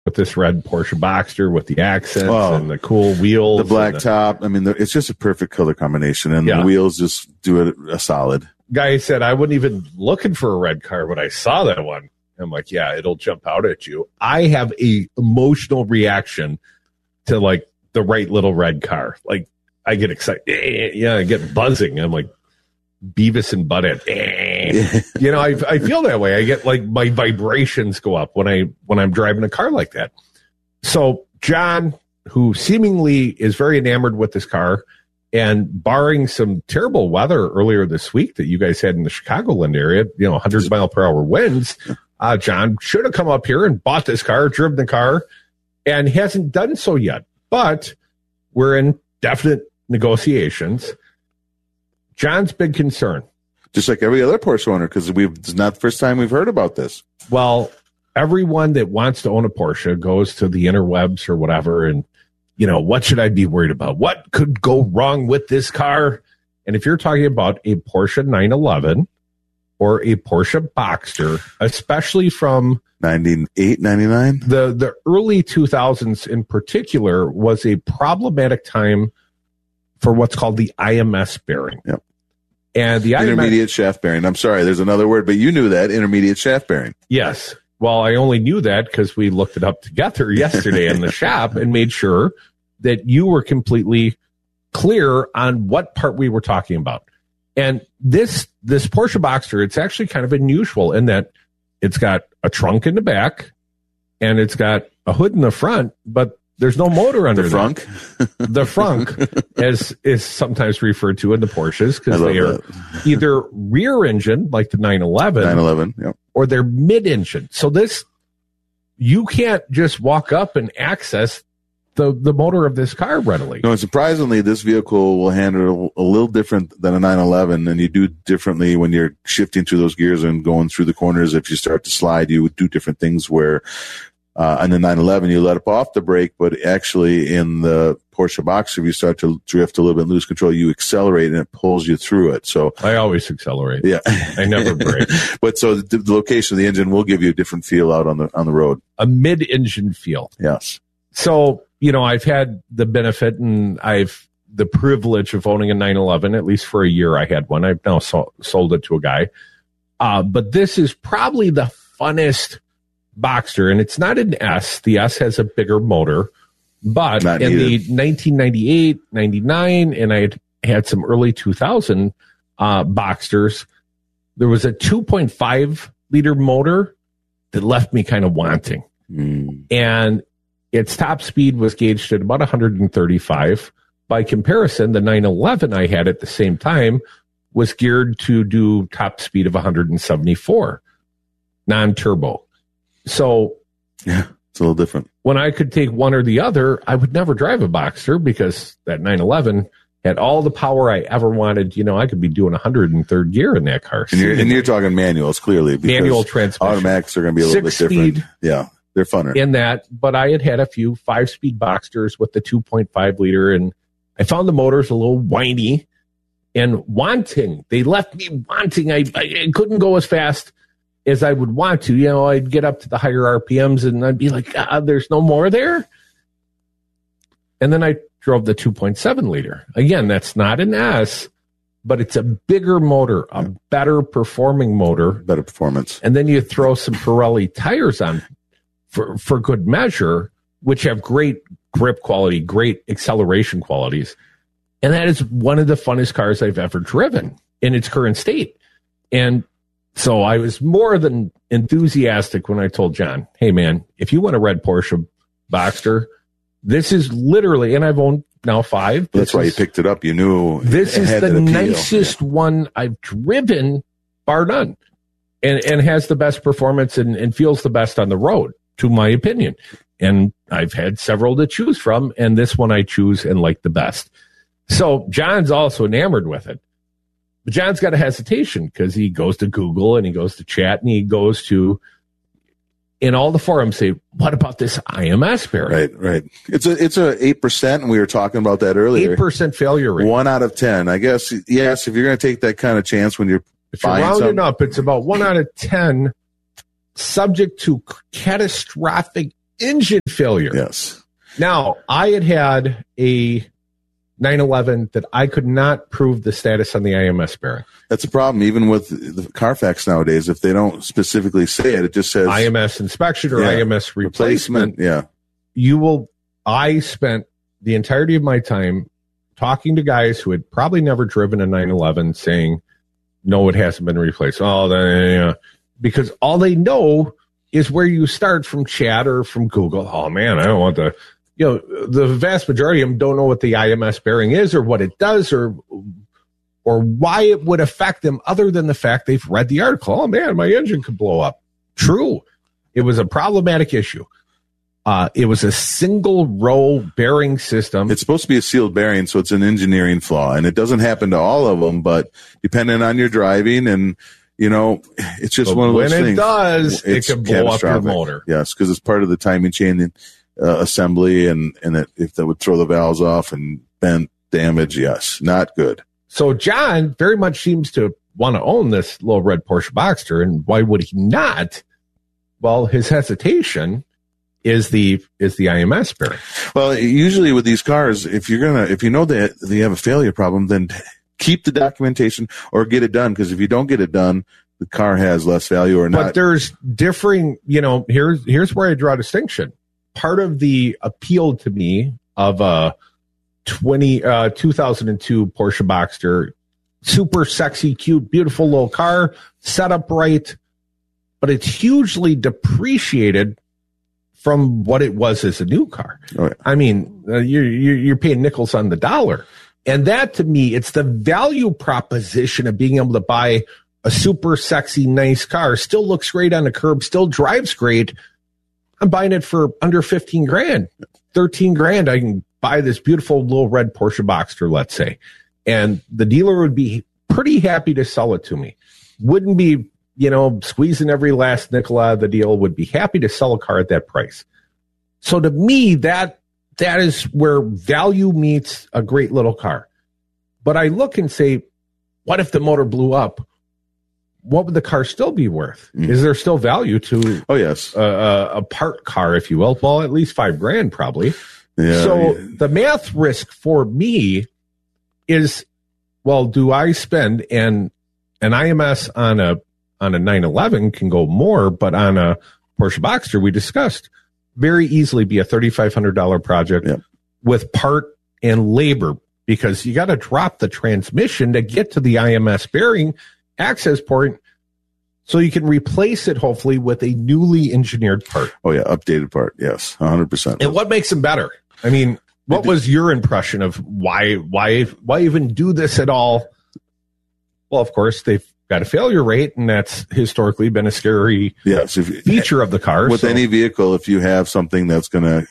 with this red Porsche Boxster with the accents and the cool wheels. The black top. I mean, it's just a perfect color combination, and the wheels just do it a solid. Guy said, I wasn't even looking for a red car when I saw that one. I'm like, yeah, it'll jump out at you. I have a emotional reaction to like the right little red car. Like I get excited. I get buzzing. I'm like Beavis and Butthead. I feel that way. I get like my vibrations go up when I'm driving a car like that. So John, who seemingly is very enamored with this car, and barring some terrible weather earlier this week that you guys had in the Chicagoland area, 100 mile per hour winds, John should have come up here and bought this car, driven the car, and hasn't done so yet. But we're in definite negotiations. John's big concern. Just like every other Porsche owner, because it's not the first time we've heard about this. Well, everyone that wants to own a Porsche goes to the interwebs or whatever, and, what should I be worried about? What could go wrong with this car? And if you're talking about a Porsche 911 or a Porsche Boxster, especially from 98, 99, the early 2000s in particular was a problematic time for what's called the IMS bearing. Yep. And the intermediate shaft bearing. I'm sorry, there's another word, but you knew that, intermediate shaft bearing. Yes. Well, I only knew that because we looked it up together yesterday in the shop and made sure that you were completely clear on what part we were talking about. And this Porsche Boxster, it's actually kind of unusual in that it's got a trunk in the back and it's got a hood in the front, but there's no motor under the frunk. The frunk, as is sometimes referred to in the Porsches, because they are either rear engine, like the 911, yep, or they're mid engine. So you can't just walk up and access the motor of this car readily. No, and surprisingly, this vehicle will handle a little different than a 911, and you do differently when you're shifting through those gears and going through the corners. If you start to slide, you would do different things where on the 911, you let up off the brake, but actually in the Porsche Boxster, if you start to drift a little bit and lose control, you accelerate and it pulls you through it. So I always accelerate. Yeah. I never brake. But so the location of the engine will give you a different feel out on the road. A mid-engine feel. Yes. So, I've had the benefit and I've the privilege of owning a 911, at least for a year I had one. I've now sold it to a guy. But this is probably the funnest Boxster, and it's not an S. The S has a bigger motor, but not in needed. the 1998, 99, and I had some early 2000 Boxsters, there was a 2.5 liter motor that left me kind of wanting. And its top speed was gauged at about 135. By comparison, the 911 I had at the same time was geared to do top speed of 174, non-turbo. So yeah, it's a little different. When I could take one or the other, I would never drive a Boxster because that 911 had all the power I ever wanted. I could be doing 103rd gear in that car. And you're talking manuals, clearly. Manual transmission. Automatics are going to be a little bit different. Speed, yeah, they're funner. In that, but I had a few 5-speed Boxsters with the 2.5 liter, and I found the motors a little whiny and wanting. They left me wanting. I couldn't go as fast as I would want to. I'd get up to the higher RPMs and I'd be like, there's no more there. And then I drove the 2.7 liter. Again, that's not an S, but it's a bigger motor, a better performing motor. Better performance. And then you throw some Pirelli tires on for good measure, which have great grip quality, great acceleration qualities. And that is one of the funnest cars I've ever driven in its current state. And so I was more than enthusiastic when I told John, hey, man, if you want a red Porsche Boxster, this is literally, and I've owned now 5. That's why you picked it up. You knew this is the nicest one I've driven, bar none, and has the best performance and feels the best on the road, to my opinion. And I've had several to choose from, and this one I choose and like the best. So John's also enamored with it. But John's got a hesitation because he goes to Google and he goes to chat and he goes to, in all the forums, say, what about this IMS bearing? Right. It's a 8%, and we were talking about that earlier. 8% failure rate. 1 out of 10. I guess, yes, if you're going to take that kind of chance when you're rounding up, it's about 1 out of 10 subject to catastrophic engine failure. Yes. Now, I had a 911 that I could not prove the status on the IMS bearing. That's a problem, even with the Carfax nowadays. If they don't specifically say it, it just says IMS inspection or IMS replacement. Yeah. I spent the entirety of my time talking to guys who had probably never driven a 911 saying, no, it hasn't been replaced. Because all they know is where you start from chat or from Google. Oh, man, I don't want the vast majority of them don't know what the IMS bearing is or what it does or why it would affect them other than the fact they've read the article. Oh, man, my engine could blow up. True. It was a problematic issue. It was a single row bearing system. It's supposed to be a sealed bearing, so it's an engineering flaw, and it doesn't happen to all of them, but depending on your driving and, it's just one of those things. When it does, it can blow up your motor. Yes, because it's part of the timing chain assembly, and if that would throw the valves off and bent damage, yes, not good. So John very much seems to want to own this little red Porsche Boxster, and why would he not? Well, his hesitation is the IMS bearing. Well, usually with these cars, if you know that they have a failure problem, then keep the documentation or get it done. Because if you don't get it done, the car has less value or not. But there's differing, here's where I draw a distinction. Part of the appeal to me of a 2002 Porsche Boxster, super sexy, cute, beautiful little car, set up right, but it's hugely depreciated from what it was as a new car. Oh, yeah. I mean, you're paying nickels on the dollar. And that, to me, it's the value proposition of being able to buy a super sexy, nice car, still looks great on the curb, still drives great. I'm buying it for under 15 grand, 13 grand. I can buy this beautiful little red Porsche Boxster, let's say. And the dealer would be pretty happy to sell it to me. Wouldn't be, squeezing every last nickel out of the deal, would be happy to sell a car at that price. So to me, that is where value meets a great little car. But I look and say, what if the motor blew up? What would the car still be worth? Is there still value to a part car, if you will? Well, at least $5,000 probably. Yeah, so the math risk for me is, well, do I spend an IMS on a 911 can go more, but on a Porsche Boxster we discussed very easily be a $3,500 project with part and labor, because you got to drop the transmission to get to the IMS bearing access point so you can replace it hopefully with a newly engineered part. Oh yeah, updated part. Yes, 100%. And what makes them better? I mean, what was your impression of why even do this at all? Well, of course, they've got a failure rate, and that's historically been a scary feature of the car. With any vehicle, if you have something that's going to,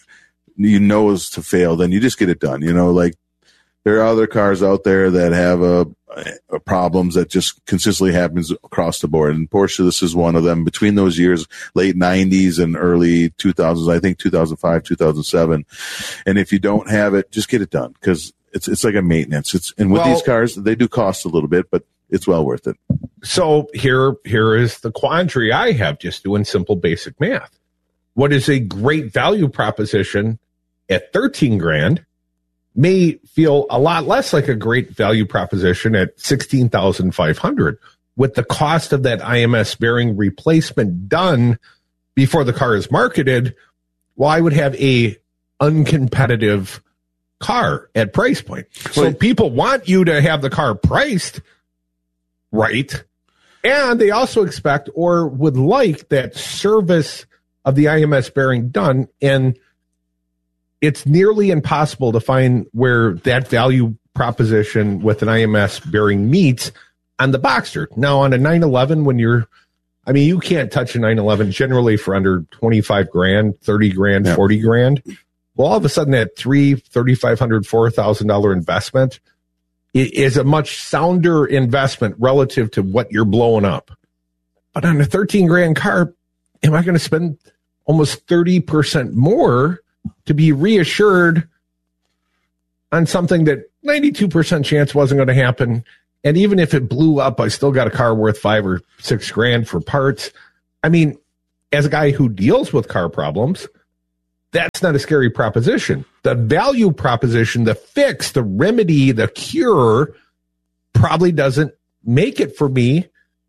is to fail, then you just get it done. Like there are other cars out there that have problems that just consistently happens across the board. And Porsche, this is one of them. Between those years, late 90s and early 2000s, I think 2005, 2007. And if you don't have it, just get it done, because it's like a maintenance. These cars, they do cost a little bit, but it's well worth it. So here is the quandary I have, just doing simple basic math. What is a great value proposition at 13 grand may feel a lot less like a great value proposition at 16,500, with the cost of that IMS bearing replacement done before the car is marketed. Well, I would have a uncompetitive car at price point. So people want you to have the car priced right, and they also expect or would like that service of the IMS bearing done, and it's nearly impossible to find where that value proposition with an IMS bearing meets on the Boxster. Now, on a 911, you can't touch a 911 generally for under 25 grand, 30 grand, 40 grand. Well, all of a sudden that $3,500, $4,000 investment is a much sounder investment relative to what you're blowing up. But on a 13 grand car, am I going to spend almost 30% more to be reassured on something that 92% chance wasn't going to happen? And even if it blew up, I still got a car worth $5 or $6 grand for parts. I mean, as a guy who deals with car problems, that's not a scary proposition. The value proposition, the fix, the remedy, the cure probably doesn't make it for me,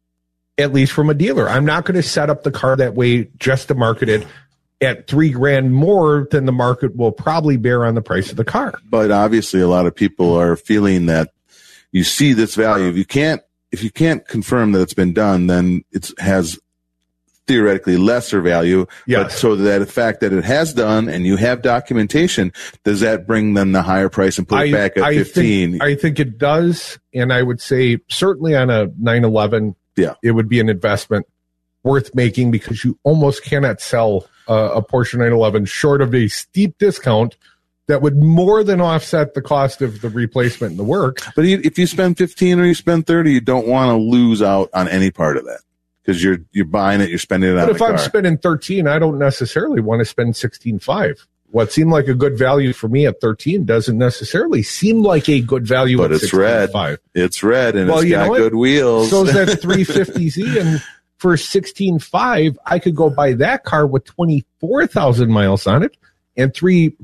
at least from a dealer. I'm not going to set up the car that way just to market it at $3,000 more than the market will probably bear on the price of the car. But obviously a lot of people are feeling that you see this value. If you can't confirm that it's been done, then it has theoretically lesser value. Yes. But so that the fact that it has done and you have documentation, does that bring them the higher price and put it back at 15? I think it does. And I would say certainly on a 911, it would be an investment worth making, because you almost cannot sell a Porsche 911 short of a steep discount that would more than offset the cost of the replacement and the work. But if you spend 15 or you spend 30, you don't want to lose out on any part of that, because you're buying it, you're spending it on the car. But if I'm spending 13, I don't necessarily want to spend 16.5. What seemed like a good value for me at 13 doesn't necessarily seem like a good value. But at it's red. It's red, and it's got good wheels. So is that 350Z, and for 16.5, I could go buy that car with 24,000 miles on it and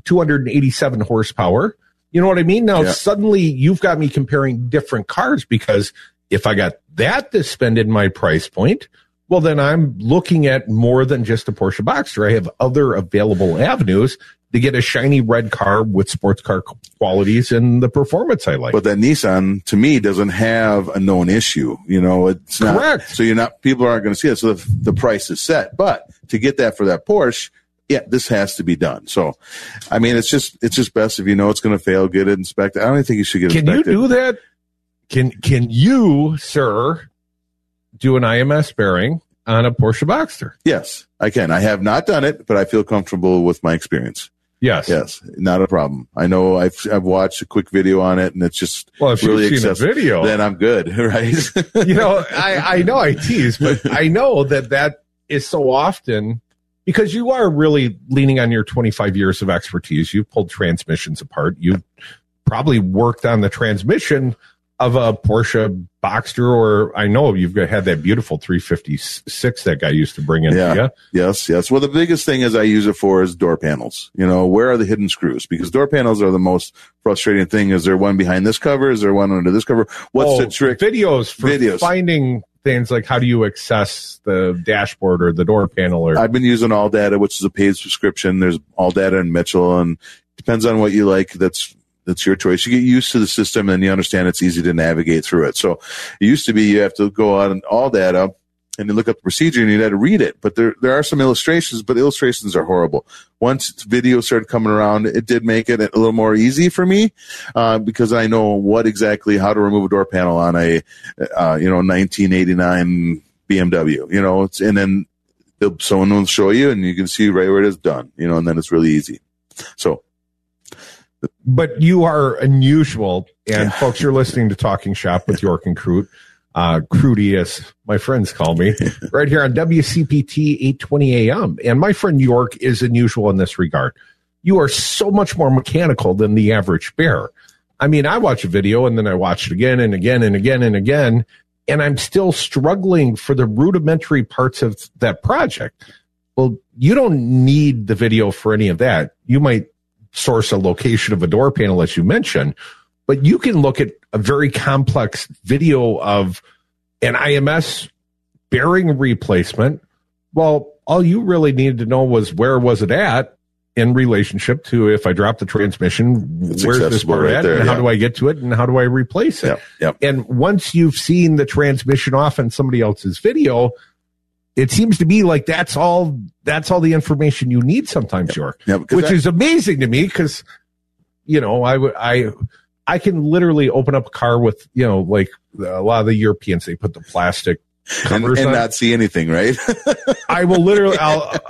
287 horsepower. You know what I mean? Now, suddenly you've got me comparing different cars, because if I got that to spend in my price point, well, then I'm looking at more than just a Porsche Boxster. I have other available avenues to get a shiny red car with sports car qualities and the performance I like. But that Nissan, to me, doesn't have a known issue. You know, it's not. Correct. So people aren't going to see it. So the price is set. But to get that for that Porsche, this has to be done. So, I mean, it's just best if you know it's going to fail, get it inspected. I don't think you should get it inspected. Can you do that? Can you, sir, do an IMS bearing on a Porsche Boxster? Yes, I can. I have not done it, but I feel comfortable with my experience. Yes, not a problem. I know I've watched a quick video on it, and it's just if really you've seen accessible. A video, then I'm good, right? You know, I know I tease, but I know that is so often, because you are really leaning on your 25 years of expertise. You've pulled transmissions apart. You've probably worked on the transmission of a Porsche Boxster, or I know you've had that beautiful 356 that guy used to bring in. Yeah. Yes. Well, the biggest thing I use it for is door panels. You know, where are the hidden screws? Because door panels are the most frustrating thing. Is there one behind this cover? Is there one under this cover? What's the trick? Videos finding things like, how do you access the dashboard or the door panel? Or I've been using All Data, which is a paid subscription. There's All Data and Mitchell, and depends on what you like. That's your choice. You get used to the system and you understand it's easy to navigate through it. So it used to be you have to go on All Data and you look up the procedure and you had to read it. But there are some illustrations, but illustrations are horrible. Once video started coming around, it did make it a little more easy for me, because I know how to remove a door panel on a 1989 BMW, and then someone will show you and you can see right where it is done, and then it's really easy. So. But you are unusual, and folks, you're listening to Talking Shop with York and Crute. Crudy, as my friends call me, right here on WCPT 820 AM. And my friend York is unusual in this regard. You are so much more mechanical than the average bear. I mean, I watch a video and then I watch it again and again and again and again, and I'm still struggling for the rudimentary parts of that project. Well, you don't need the video for any of that. You might source a location of a door panel, as you mentioned, but you can look at a very complex video of an IMS bearing replacement. Well, all you really needed to know was where was it at in relationship to, if I drop the transmission, where's this part at, and how do I get to it, and how do I replace it? Yep. And once you've seen the transmission off in somebody else's video, it seems to be like that's all the information you need sometimes, York, which is amazing to me, because, I can literally open up a car with, like a lot of the Europeans, they put the plastic covers and on, not see anything, right? I will literally,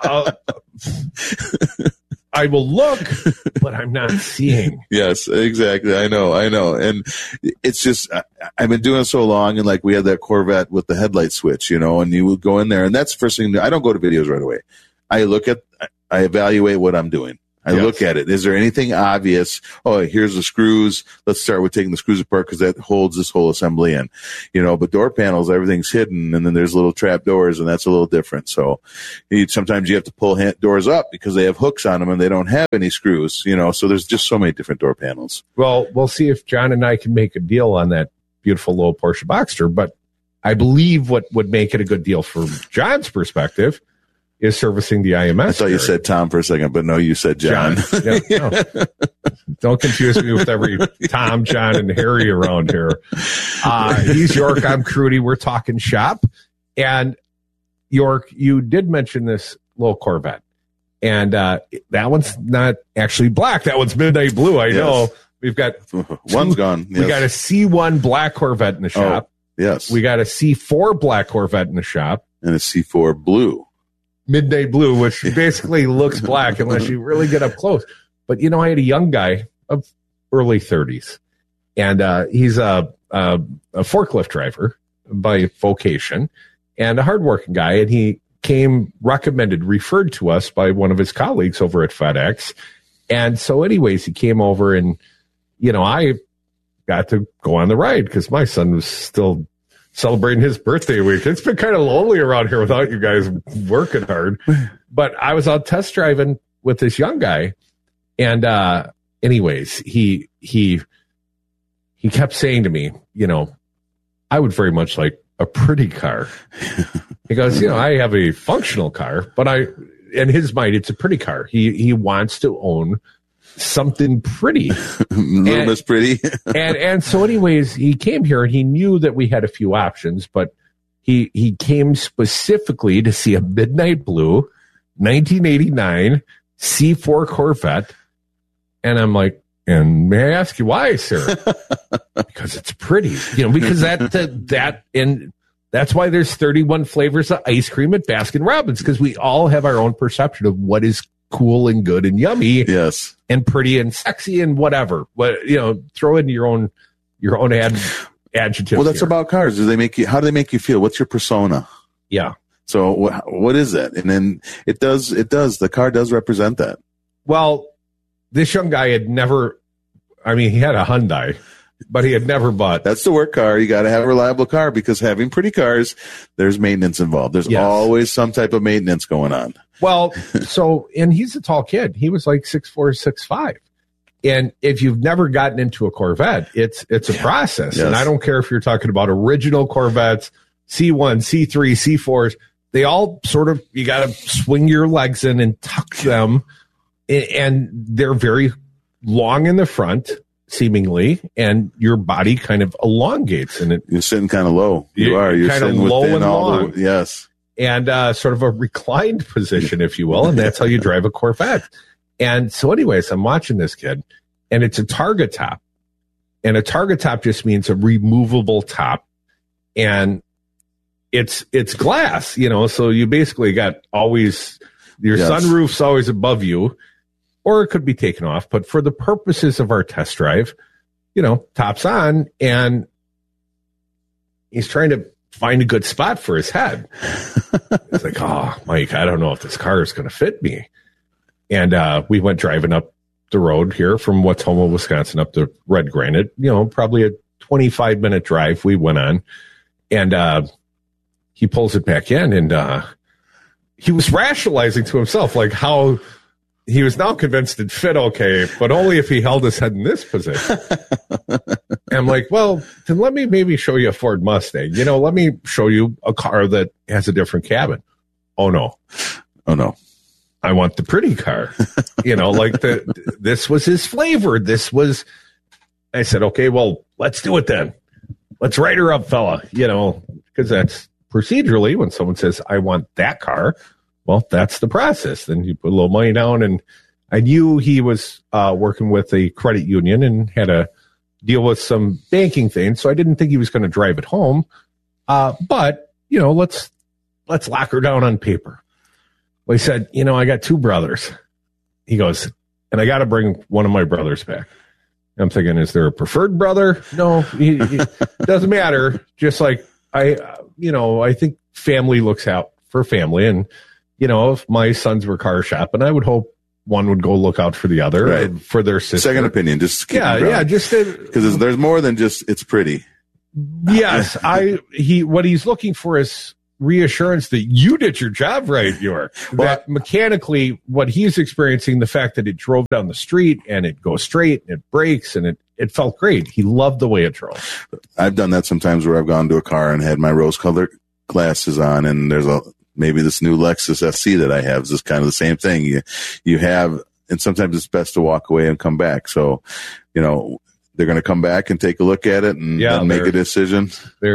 I will look, but I'm not seeing. Yes, exactly. I know. And it's just, I've been doing it so long, and like we had that Corvette with the headlight switch, and you would go in there, and that's the first thing. I don't go to videos right away. I evaluate what I'm doing. I look at it. Is there anything obvious? Oh, here's the screws. Let's start with taking the screws apart because that holds this whole assembly in. But door panels, everything's hidden, and then there's little trap doors, and that's a little different. So sometimes you have to pull doors up because they have hooks on them and they don't have any screws, so there's just so many different door panels. Well, we'll see if John and I can make a deal on that beautiful little Porsche Boxster, but I believe what would make it a good deal from John's perspective is servicing the IMS. I thought you said Tom for a second, but no, you said John. Yeah, no. Don't confuse me with every Tom, John, and Harry around here. He's York. I'm Crudy. We're talking shop. And York, you did mention this little Corvette. And that one's not actually black. That one's midnight blue. I know. We've got one's gone. Yes. We got a C1 black Corvette in the shop. Yes. We got a C4 black Corvette in the shop. And a C4 blue. Midnight blue, which basically looks black unless you really get up close. But, I had a young guy of early 30s, and he's a forklift driver by vocation and a hardworking guy. And he came referred to us by one of his colleagues over at FedEx. And so anyways, he came over and, I got to go on the ride because my son was still celebrating his birthday week. It's been kind of lonely around here without you guys working hard. But I was out test driving with this young guy. And anyways, he kept saying to me, I would very much like a pretty car. He goes, I have a functional car, but in his mind, it's a pretty car. He wants to own something pretty. Little pretty. and so anyways, he came here and he knew that we had a few options, but he came specifically to see a midnight blue 1989 C4 Corvette. And I'm like, and may I ask you why, sir? Because it's pretty, because and that's why there's 31 flavors of ice cream at Baskin Robbins, because we all have our own perception of what is cool and good and yummy. Yes. And pretty and sexy and whatever. Throw in your own adjective. Well, that's about cars. How do they make you feel? What's your persona? Yeah. So what is that? And then it does, the car does represent that. Well, this young guy had never, he had a Hyundai, but he had never bought. That's the work car. You got to have a reliable car because having pretty cars, there's maintenance involved. There's always some type of maintenance going on. Well, and he's a tall kid. He was like 6'4", 6'5". And if you've never gotten into a Corvette, it's a process. Yes. And I don't care if you're talking about original Corvettes, C1, C3, C4s. They all sort of, you got to swing your legs in and tuck them. And they're very long in the front, seemingly, and your body kind of elongates. And you're sitting kind of low. You're kind of sitting low and all long. Yes. And sort of a reclined position, if you will. And that's how you drive a Corvette. And so anyways, I'm watching this kid, and it's a target top. And a target top just means a removable top. And it's glass, so you basically got always, your sunroof's always above you, or it could be taken off. But for the purposes of our test drive, top's on, and he's trying to find a good spot for his head. It's like, Mike, I don't know if this car is going to fit me. And we went driving up the road here from Wautoma, Wisconsin, up to Red Granite, probably a 25-minute drive we went on. And he pulls it back in, and he was rationalizing to himself, like how he was now convinced it fit okay, but only if he held his head in this position. And I'm like, well, then let me maybe show you a Ford Mustang. Let me show you a car that has a different cabin. Oh, no. I want the pretty car. This was his flavor. I said, okay, well, let's do it then. Let's write her up, fella. Because that's procedurally when someone says, I want that car. Well, that's the process. Then you put a little money down, and I knew he was working with a credit union and had to deal with some banking things, so I didn't think he was going to drive it home. But let's lock her down on paper. Well, he said, I got two brothers. He goes, and I got to bring one of my brothers back. I'm thinking, is there a preferred brother? No, he doesn't matter. Just like I think family looks out for family, and if my sons were car shopping, I would hope one would go look out for the other, Right. for their sister. Second opinion, just just because there's more than just it's pretty. Yes, what he's looking for is reassurance that you did your job right, York. That mechanically, what he's experiencing, the fact that it drove down the street and it goes straight and it brakes and it felt great. He loved the way it drove. I've done that sometimes where I've gone to a car and had my rose-colored glasses on, and there's maybe this new Lexus SC that I have is just kind of the same thing. You have, and sometimes it's best to walk away and come back. So, they're going to come back and take a look at it and make a decision.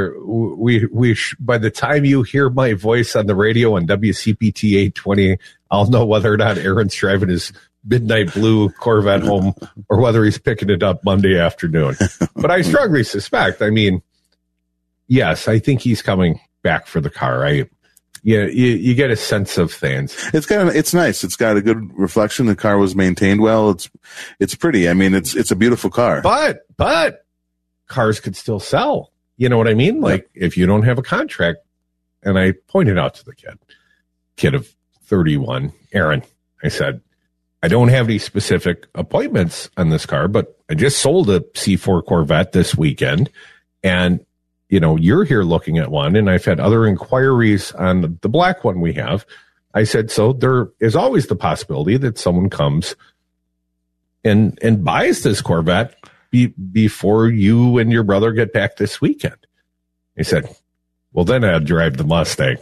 By the time you hear my voice on the radio on WCPT 820, I'll know whether or not Aaron's driving his midnight blue Corvette home or whether he's picking it up Monday afternoon. But I strongly suspect, yes, I think he's coming back for the car. You get a sense of things. It's nice. It's got a good reflection. The car was maintained well. It's pretty. It's a beautiful car. But cars could still sell. You know what I mean? Like if you don't have a contract, and I pointed out to the kid of 31, Aaron, I said, I don't have any specific appointments on this car, but I just sold a C4 Corvette this weekend, and you're here looking at one, and I've had other inquiries on the black one we have. I said, so there is always the possibility that someone comes and buys this Corvette before you and your brother get back this weekend. He said, well, then I'd drive the Mustang.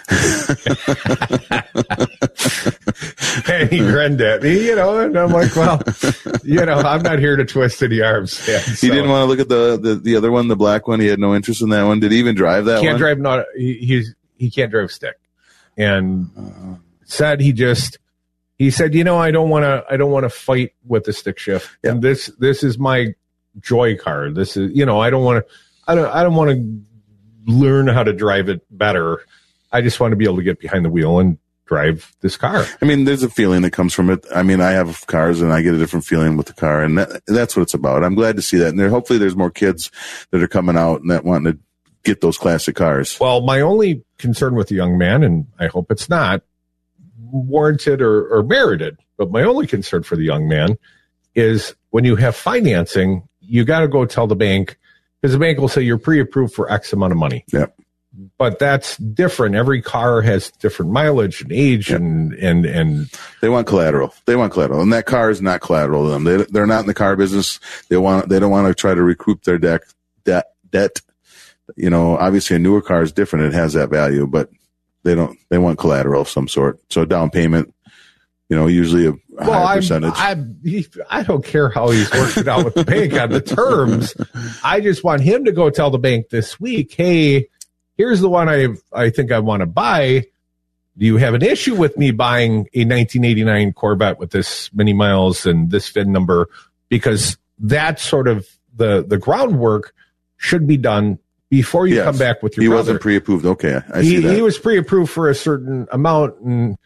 And he grinned at me, and I'm like, well, I'm not here to twist any arms. Yeah, so. He didn't want to look at the other one, the black one. He had no interest in that one. Did he even drive that one? He can't drive stick. And said he said, I don't want to fight with the stick shift. Yeah. And this is my joy car. This is, I don't want to learn how to drive it better. I just want to be able to get behind the wheel and drive this car. There's a feeling that comes from it. I have cars and I get a different feeling with the car, and that's what it's about. I'm glad to see that. And hopefully there's more kids that are coming out and that want to get those classic cars. Well, my only concern with the young man, and I hope it's not warranted or merited, but my only concern for the young man is when you have financing, you got to go tell the bank, because the bank will say you're pre-approved for X amount of money. Yep. But that's different. Every car has different mileage and age, and they want collateral. And that car is not collateral to them. They're not in the car business. They don't want to try to recoup their debt. Obviously a newer car is different. It has that value, but they want collateral of some sort. So down payment, usually a higher percentage. I don't care how he's worked it out with the bank on the terms. I just want him to go tell the bank this week, hey, here's the one I think I want to buy. Do you have an issue with me buying a 1989 Corvette with this many miles and this VIN number? Because that's sort of the groundwork should be done before you come back with your brother. He wasn't pre-approved. Okay, I see that. He was pre-approved for a certain amount,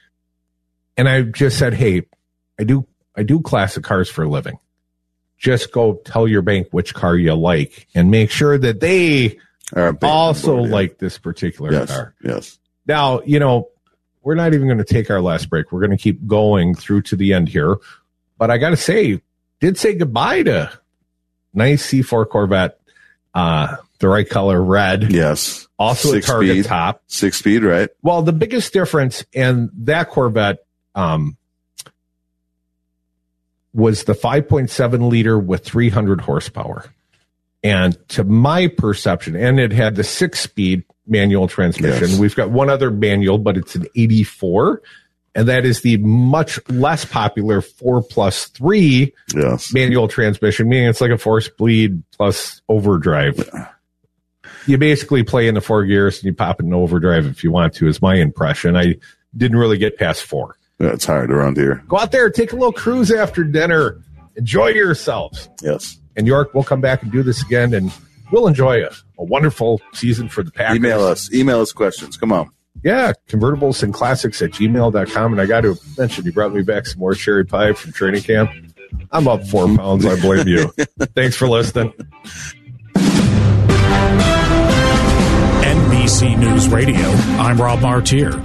and I just said, hey, I do classic cars for a living. Just go tell your bank which car you like and make sure that they also like this particular car. Yes. Now, we're not even going to take our last break. We're going to keep going through to the end here. But I got to say goodbye to nice C4 Corvette, the right color, red. Yes. Also a Target top. 6-speed, right? Well, the biggest difference in that Corvette was the 5.7 liter with 300 horsepower. And to my perception, and it had the 6-speed manual transmission. Yes. We've got one other manual, but it's an 84. And that is the much less popular 4+3 manual transmission, meaning it's like a 4-speed plus overdrive. You basically play in the 4 gears and you pop it in overdrive if you want to, is my impression. I didn't really get past 4. Yeah, it's hard around here. Go out there, take a little cruise after dinner. Enjoy yourselves. Yes. And York, we'll come back and do this again, and we'll enjoy a wonderful season for the Packers. Email us questions. Come on. Yeah, convertibles and classics at gmail.com. And I got to mention, you brought me back some more cherry pie from training camp. I'm up 4 pounds. I blame you. Thanks for listening. NBC News Radio, I'm Rob Martier.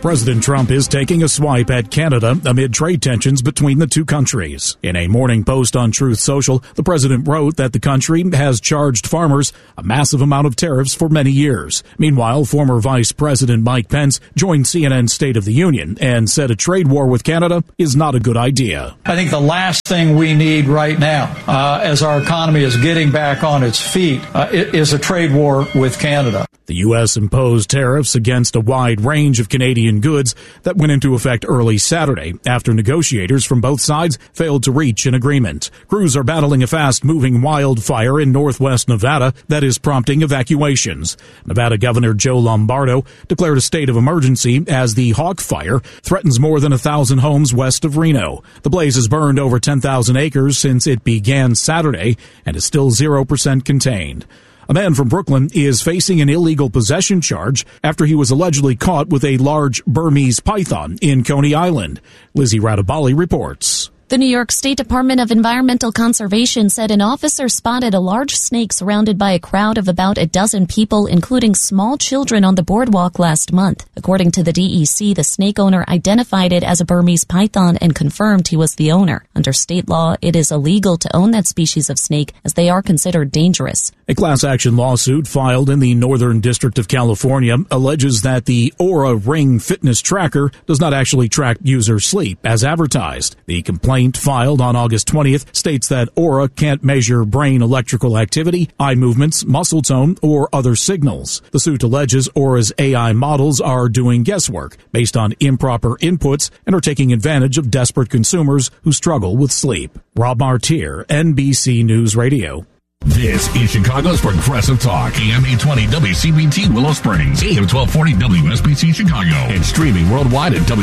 President Trump is taking a swipe at Canada amid trade tensions between the two countries. In a morning post on Truth Social, the president wrote that the country has charged farmers a massive amount of tariffs for many years. Meanwhile, former Vice President Mike Pence joined CNN's State of the Union and said a trade war with Canada is not a good idea. I think the last thing we need right now, as our economy is getting back on its feet, is a trade war with Canada. The U.S. imposed tariffs against a wide range of Canadian goods that went into effect early Saturday after negotiators from both sides failed to reach an agreement. Crews are battling a fast-moving wildfire in northwest Nevada that is prompting evacuations. Nevada Governor Joe Lombardo declared a state of emergency as the Hawk Fire threatens more than 1,000 homes west of Reno. The blaze has burned over 10,000 acres since it began Saturday and is still 0% contained. A man from Brooklyn is facing an illegal possession charge after he was allegedly caught with a large Burmese python in Coney Island. Lizzie Radabali reports. The New York State Department of Environmental Conservation said an officer spotted a large snake surrounded by a crowd of about a dozen people, including small children, on the boardwalk last month. According to the DEC, the snake owner identified it as a Burmese python and confirmed he was the owner. Under state law, it is illegal to own that species of snake as they are considered dangerous. A class action lawsuit filed in the Northern District of California alleges that the Oura Ring fitness tracker does not actually track user sleep as advertised. The complaint filed on August 20th states that Oura can't measure brain electrical activity, eye movements, muscle tone, or other signals. The suit alleges Oura's AI models are doing guesswork based on improper inputs and are taking advantage of desperate consumers who struggle with sleep. Rob Martier, NBC News Radio. This is Chicago's Progressive Talk, AM 820 WCPT Willow Springs, AM 1240 WSBC Chicago, and streaming worldwide at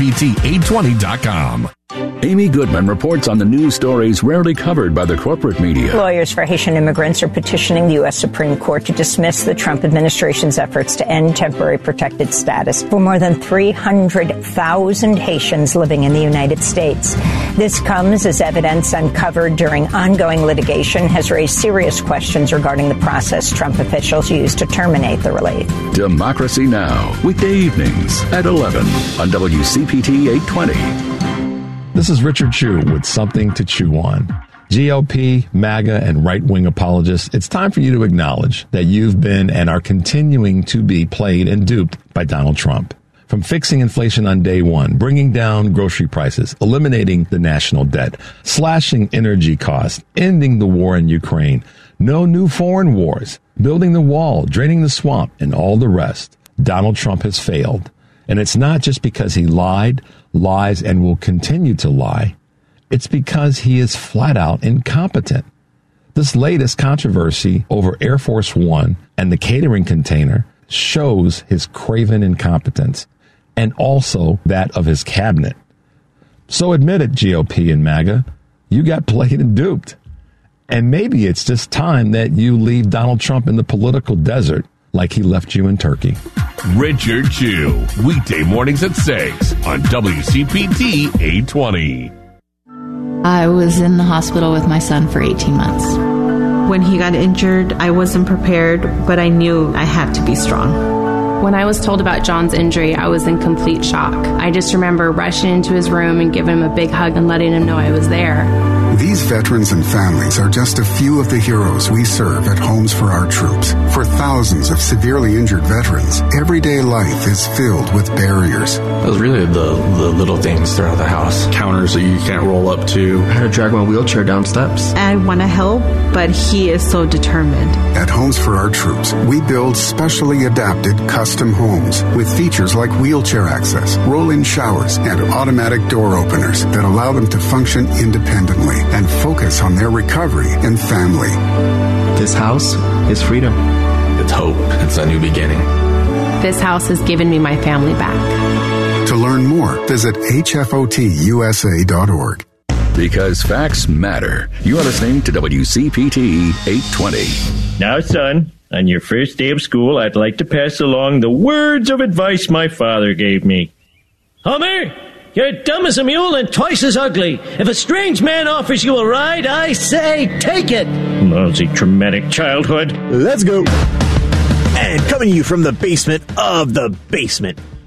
WCPT820.com. Amy Goodman reports on the news stories rarely covered by the corporate media. Lawyers for Haitian immigrants are petitioning the U.S. Supreme Court to dismiss the Trump administration's efforts to end temporary protected status for more than 300,000 Haitians living in the United States. This comes as evidence uncovered during ongoing litigation has raised serious questions regarding the process Trump officials used to terminate the relief. Democracy Now! Weekday evenings at 11 on WCPT 820. This is Richard Chu with Something to Chew On. GOP, MAGA, and right-wing apologists, it's time for you to acknowledge that you've been and are continuing to be played and duped by Donald Trump. From fixing inflation on day one, bringing down grocery prices, eliminating the national debt, slashing energy costs, ending the war in Ukraine, no new foreign wars, building the wall, draining the swamp, and all the rest, Donald Trump has failed. And it's not just because he lied, lies, and will continue to lie. It's because he is flat out incompetent. This latest controversy over Air Force One and the catering container shows his craven incompetence and also that of his cabinet. So admit it, GOP and MAGA, you got played and duped. And maybe it's just time that you leave Donald Trump in the political desert like he left you in Turkey. Richard Chu, weekday mornings at 6 on WCPT 820. I was in the hospital with my son for 18 months. When he got injured, I wasn't prepared, but I knew I had to be strong. When I was told about John's injury, I was in complete shock. I just remember rushing into his room and giving him a big hug and letting him know I was there. These veterans and families are just a few of the heroes we serve at Homes for Our Troops. For thousands of severely injured veterans, everyday life is filled with barriers. It was really the little things throughout the house. Counters that you can't roll up to. I had to drag my wheelchair down steps. I want to help, but he is so determined. At Homes for Our Troops, we build specially adapted custom homes with features like wheelchair access, roll-in showers, and automatic door openers that allow them to function independently and focus on their recovery and family. This house is freedom. It's hope. It's a new beginning. This house has given me my family back. To learn more, visit hfotusa.org. Because facts matter. You are listening to WCPT 820. Now, son, on your first day of school, I'd like to pass along the words of advice my father gave me. Homer! You're dumb as a mule and twice as ugly. If a strange man offers you a ride, I say take it. Lousy traumatic childhood. Let's go. And coming to you from the basement of the basement,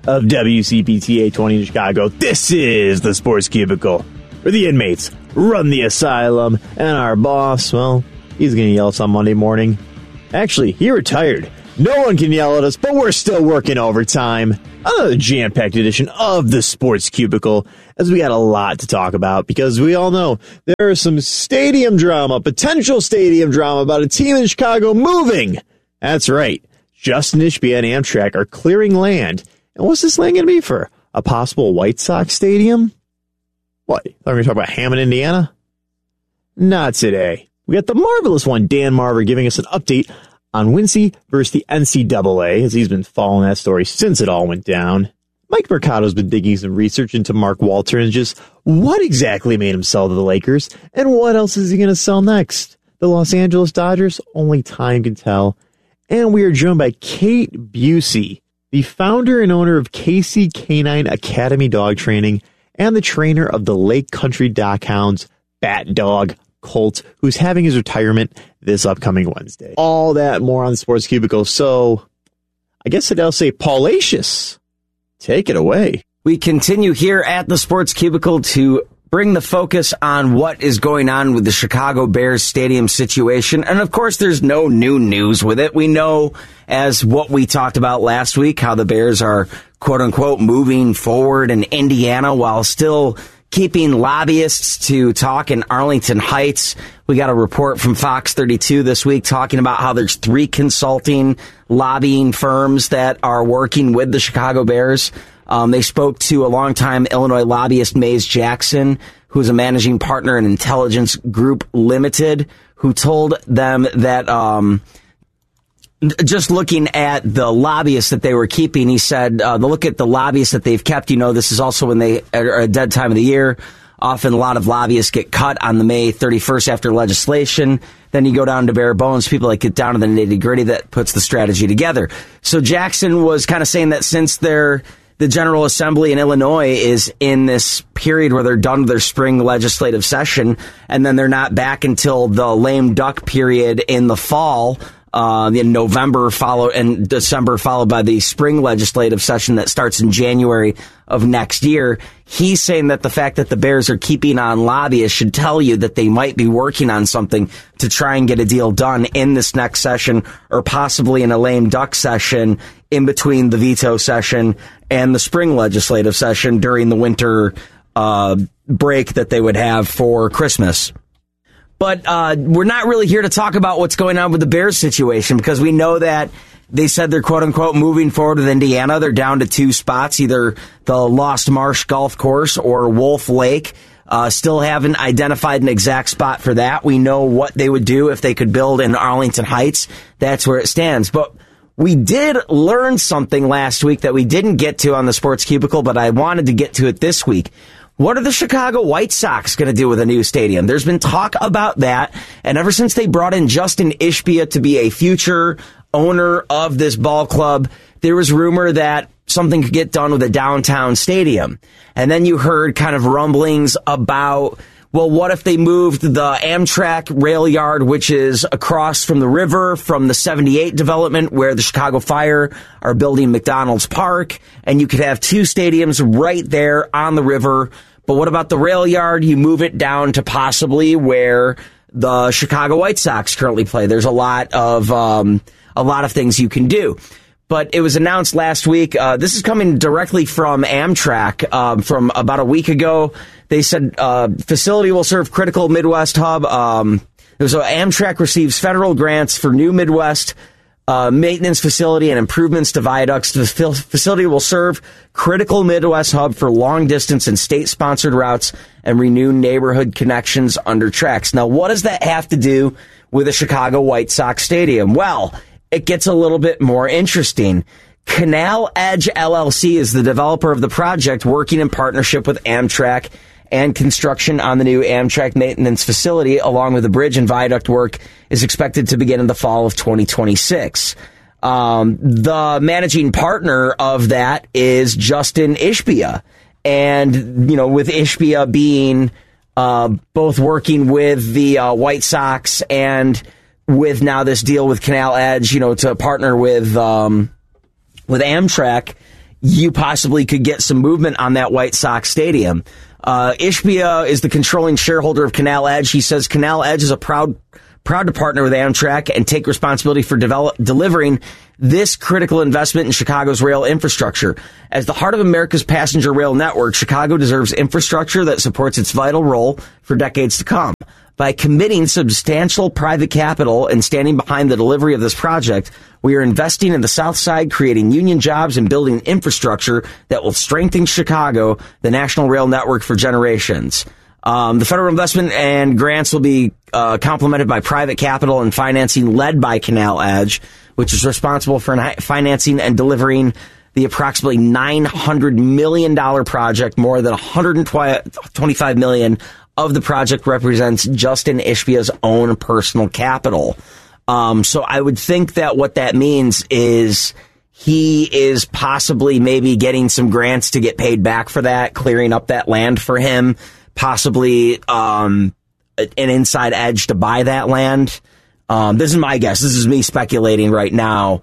of WCPT 820 in Chicago. This is the Sports Cubicle, where the inmates run the asylum, and our boss, well, he's going to yell at us on Monday morning. Actually, he retired. No one can yell at us, but we're still working overtime. Another jam-packed edition of the Sports Cubicle, as we got a lot to talk about, because we all know there is some stadium drama, potential stadium drama, about a team in Chicago moving. That's right. Justin Ishbia and Amtrak are clearing land. And what's this land going to be for? A possible White Sox stadium? What? Are we going to talk about Hammond, Indiana? Not today. We got the marvelous one, Dan Marver, giving us an update on Wincy versus the NCAA, as he's been following that story since it all went down. Mike Mercado's been digging some research into Mark Walter and just what exactly made him sell to the Lakers, and what else is he going to sell next? The Los Angeles Dodgers? Only time can tell. And we are joined by Kate Busey, the founder and owner of KC Canine Academy Dog Training and the trainer of the Lake Country Dockhounds Bat Dog Colt, who's having his retirement this upcoming Wednesday. All that more on the Sports Cubicle. So I guess I'll say Paulacious. Take it away. We continue here at the Sports Cubicle to bring the focus on what is going on with the Chicago Bears stadium situation. And of course, there's no new news with it. We know, as what we talked about last week, how the Bears are, quote unquote, moving forward in Indiana while still keeping lobbyists to talk in Arlington Heights. We got a report from Fox 32 this week talking about how there's 3 consulting lobbying firms that are working with the Chicago Bears. They spoke to a longtime Illinois lobbyist, Mays Jackson, who's a managing partner in Intelligence Group Limited, who told them that just looking at the lobbyists that they were keeping, he said, look at the lobbyists that they've kept. You know, this is also when they are a dead time of the year. Often a lot of lobbyists get cut on the May 31st after legislation. Then you go down to bare bones. People that get down to the nitty gritty that puts the strategy together. So Jackson was kind of saying that since the General Assembly in Illinois is in this period where they're done with their spring legislative session, and then they're not back until the lame duck period in the fall, in November and December, followed by the spring legislative session that starts in January of next year. He's saying that the fact that the Bears are keeping on lobbyists should tell you that they might be working on something to try and get a deal done in this next session, or possibly in a lame duck session in between the veto session and the spring legislative session during the winter break that they would have for Christmas. But we're not really here to talk about what's going on with the Bears situation, because we know that they said they're, quote-unquote, moving forward with Indiana. They're down to 2 spots, either the Lost Marsh Golf Course or Wolf Lake. Still haven't identified an exact spot for that. We know what they would do if they could build in Arlington Heights. That's where it stands. But we did learn something last week that we didn't get to on the Sports Cubicle, but I wanted to get to it this week. What are the Chicago White Sox going to do with a new stadium? There's been talk about that, and ever since they brought in Justin Ishbia to be a future owner of this ball club, there was rumor that something could get done with a downtown stadium. And then you heard kind of rumblings about, well, what if they moved the Amtrak rail yard, which is across from the river from the 78 development where the Chicago Fire are building McDonald's Park, and you could have 2 stadiums right there on the river. But what about the rail yard? You move it down to possibly where the Chicago White Sox currently play. There's a lot of things you can do. But it was announced last week. This is coming directly from Amtrak from about a week ago. They said facility will serve critical Midwest hub. So Amtrak receives federal grants for new Midwest maintenance facility and improvements to viaducts. The facility will serve critical Midwest hub for long distance and state-sponsored routes and renew neighborhood connections under tracks. Now, what does that have to do with a Chicago White Sox stadium? Well, it gets a little bit more interesting. Canal Edge LLC is the developer of the project, working in partnership with Amtrak, and construction on the new Amtrak maintenance facility, along with the bridge and viaduct work, is expected to begin in the fall of 2026. The managing partner of that is Justin Ishbia. And, you know, with Ishbia being both working with the White Sox and with now this deal with Canal Edge, you know, to partner with Amtrak, you possibly could get some movement on that White Sox stadium. Ishbia is the controlling shareholder of Canal Edge. He says Canal Edge is proud to partner with Amtrak and take responsibility for delivering this critical investment in Chicago's rail infrastructure. As the heart of America's passenger rail network, Chicago deserves infrastructure that supports its vital role for decades to come. By committing substantial private capital and standing behind the delivery of this project, we are investing in the South Side, creating union jobs and building infrastructure that will strengthen Chicago, the national rail network for generations. The federal investment and grants will be complemented by private capital and financing led by Canal Edge, which is responsible for financing and delivering the approximately $900 million project. More than $125 million of the project represents Justin Ishbia's own personal capital. So I would think that what that means is he is possibly maybe getting some grants to get paid back for that, clearing up that land for him, possibly an inside edge to buy that land. This is my guess. This is me speculating right now.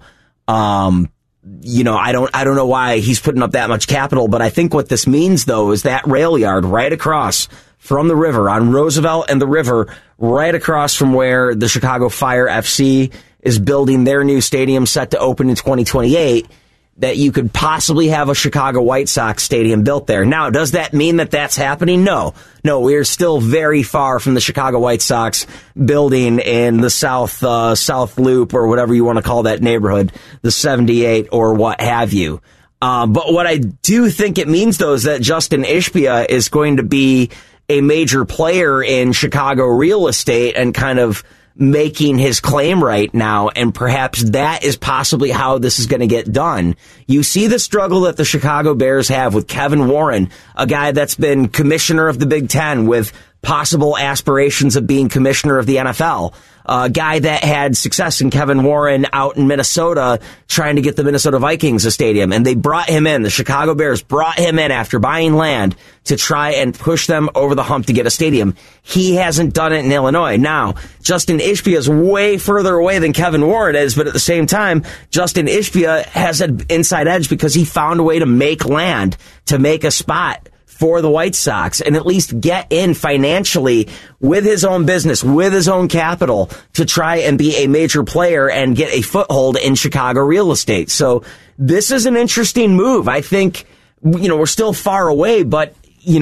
I don't know why he's putting up that much capital, but I think what this means, though, is that rail yard right across from the river on Roosevelt and the river, right across from where the Chicago Fire FC is building their new stadium set to open in 2028, that you could possibly have a Chicago White Sox stadium built there. Now, does that mean that that's happening? No, we're still very far from the Chicago White Sox building in the South Loop, or whatever you want to call that neighborhood, the 78 or what have you. But what I do think it means, though, is that Justin Ishbia is going to be a major player in Chicago real estate and kind of making his claim right now, and perhaps that is possibly how this is going to get done. You see the struggle that the Chicago Bears have with Kevin Warren, a guy that's been commissioner of the Big Ten with possible aspirations of being commissioner of the NFL. A guy that had success in Kevin Warren out in Minnesota trying to get the Minnesota Vikings a stadium. And they brought him in. The Chicago Bears brought him in after buying land to try and push them over the hump to get a stadium. He hasn't done it in Illinois. Now, Justin Ishbia is way further away than Kevin Warren is, but at the same time, Justin Ishbia has an inside edge because he found a way to make land, to make a spot for the White Sox, and at least get in financially with his own business, with his own capital, to try and be a major player and get a foothold in Chicago real estate. So this is an interesting move. I think, we're still far away, but,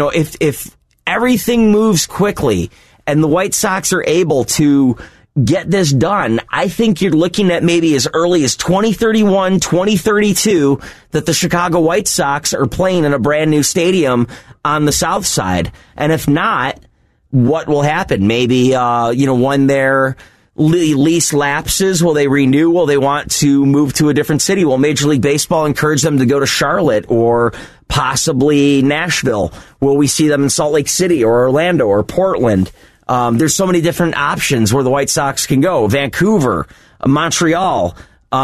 if everything moves quickly and the White Sox are able to get this done, I think you're looking at maybe as early as 2031, 2032, that the Chicago White Sox are playing in a brand new stadium on the South Side. And if not, what will happen? Maybe, when their lease lapses, will they renew? Will they want to move to a different city? Will Major League Baseball encourage them to go to Charlotte or possibly Nashville? Will we see them in Salt Lake City or Orlando or Portland? There's so many different options where the White Sox can go. Vancouver, Montreal.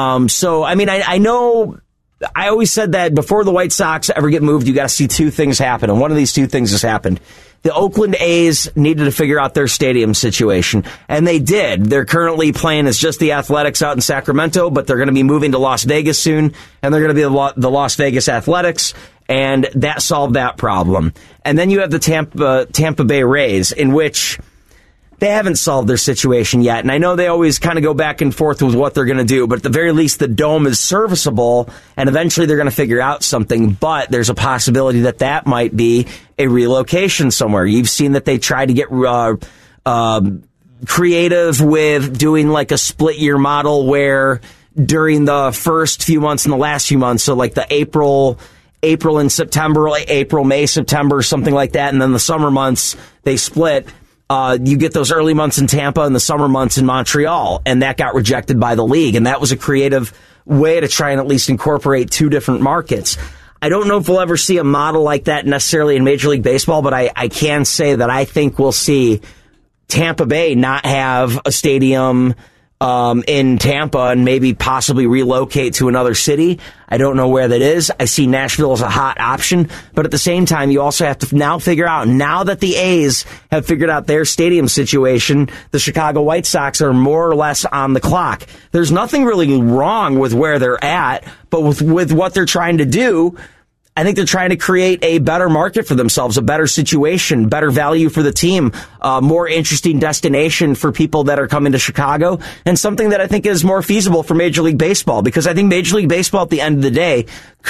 I know I always said that before the White Sox ever get moved, you got to see two things happen. And one of these two things has happened. The Oakland A's needed to figure out their stadium situation, and they did. They're currently playing as just the Athletics out in Sacramento, but they're going to be moving to Las Vegas soon, and they're going to be the Las Vegas Athletics, and that solved that problem. And then you have the Tampa Bay Rays, in which they haven't solved their situation yet. And I know they always kind of go back and forth with what they're going to do, but at the very least, the dome is serviceable, and eventually they're going to figure out something. But there's a possibility that might be a relocation somewhere. You've seen that they tried to get creative with doing like a split year model where during the first few months and the last few months, so like the April and September, like April, May, September, something like that, and then the summer months, they split. You get those early months in Tampa and the summer months in Montreal, and that got rejected by the league. And that was a creative way to try and at least incorporate two different markets. I don't know if we'll ever see a model like that necessarily in Major League Baseball, but I can say that I think we'll see Tampa Bay not have a stadium in Tampa and maybe possibly relocate to another city. I don't know where that is. I see Nashville as a hot option, but at the same time, you also have to now figure out, now that the A's have figured out their stadium situation, the Chicago White Sox are more or less on the clock. There's nothing really wrong with where they're at, but with what they're trying to do, I think they're trying to create a better market for themselves, a better situation, better value for the team, a more interesting destination for people that are coming to Chicago, and something that I think is more feasible for Major League Baseball, because I think Major League Baseball at the end of the day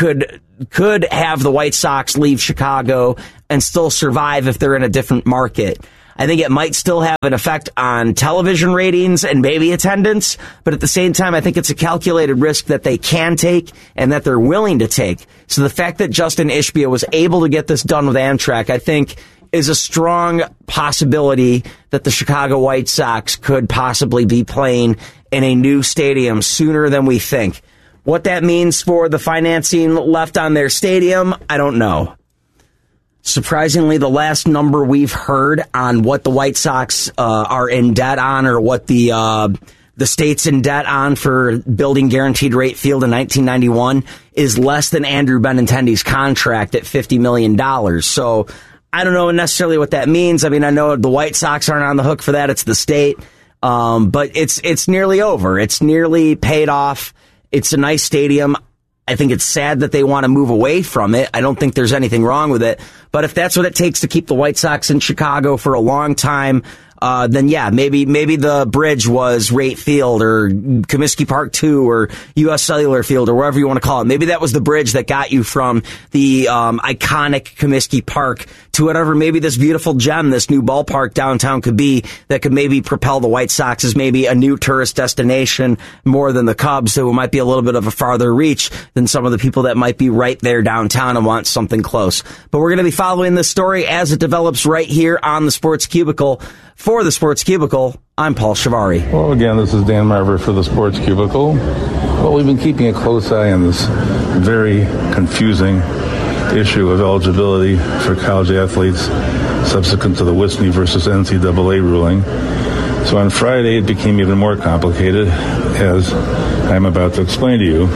could have the White Sox leave Chicago and still survive if they're in a different market. I think it might still have an effect on television ratings and maybe attendance, but at the same time, I think it's a calculated risk that they can take and that they're willing to take. So the fact that Justin Ishbia was able to get this done with Amtrak, I think, is a strong possibility that the Chicago White Sox could possibly be playing in a new stadium sooner than we think. What that means for the financing left on their stadium, I don't know. Surprisingly, the last number we've heard on what the White Sox are in debt on, or what the state's in debt on for building Guaranteed Rate Field in 1991, is less than Andrew Benintendi's contract at $50 million. So I don't know necessarily what that means. I mean, I know the White Sox aren't on the hook for that. It's the state. But it's nearly over. It's nearly paid off. It's a nice stadium. I think it's sad that they want to move away from it. I don't think there's anything wrong with it. But if that's what it takes to keep the White Sox in Chicago for a long time, then yeah, maybe the bridge was Rate Field or Comiskey Park 2 or U.S. Cellular Field or wherever you want to call it. Maybe that was the bridge that got you from the iconic Comiskey Park to whatever maybe this beautiful gem, this new ballpark downtown could be, that could maybe propel the White Sox as maybe a new tourist destination more than the Cubs, so it might be a little bit of a farther reach than some of the people that might be right there downtown and want something close. But we're going to be following this story as it develops right here on the Sports Cubicle. For the Sports Cubicle, I'm Paul Shivari. Well, again, this is Dan Marver for the Sports Cubicle. Well, we've been keeping a close eye on this very confusing issue of eligibility for college athletes subsequent to the Wisney versus NCAA ruling. So on Friday, it became even more complicated, as I'm about to explain to you.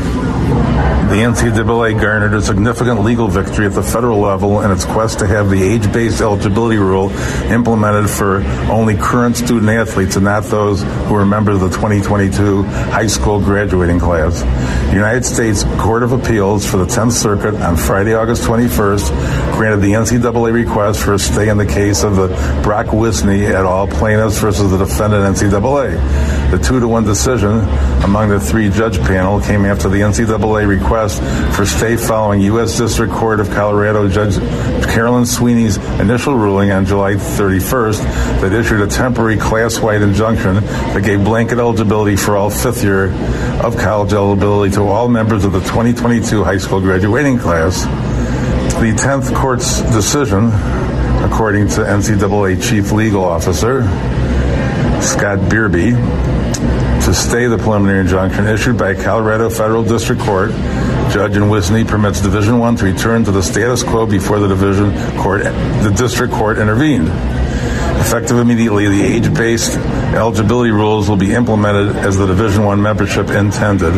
The NCAA garnered a significant legal victory at the federal level in its quest to have the age-based eligibility rule implemented for only current student athletes and not those who are members of the 2022 high school graduating class. The United States Court of Appeals for the 10th Circuit on Friday, August 21st, granted the NCAA request for a stay in the case of the Brock Wisney et al. Plaintiffs versus the defendant NCAA. The 2-1 decision among the 3-judge panel came after the NCAA request for stay following U.S. District Court of Colorado Judge Carolyn Sweeney's initial ruling on July 31st that issued a temporary class-wide injunction that gave blanket eligibility for all fifth year of college eligibility to all members of the 2022 high school graduating class. The 10th Court's decision, according to NCAA Chief Legal Officer Scott Beerby, to stay the preliminary injunction issued by Colorado Federal District Court, Judge in Wisney permits Division I to return to the status quo before the District Court intervened. Effective immediately, the age-based eligibility rules will be implemented as the Division I membership intended.